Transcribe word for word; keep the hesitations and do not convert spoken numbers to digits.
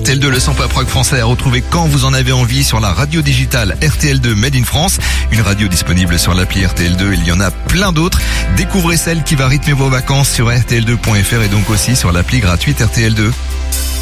R T L deux, le cent pop rock français à retrouver quand vous en avez envie sur la radio digitale R T L deux Made in France. Une radio disponible sur l'appli R T L deux. Il y en a plein d'autres. Découvrez celle qui va rythmer vos vacances sur R T L deux point F R et donc aussi sur l'appli gratuite R T L deux.